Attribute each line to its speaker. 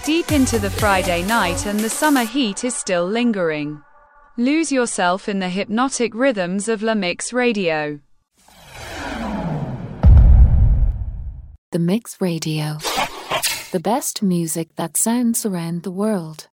Speaker 1: Deep into the Friday night and the summer heat is still lingering. Lose yourself in the hypnotic rhythms of La Mix Radio.
Speaker 2: The Mix Radio. The best music that sounds around the world.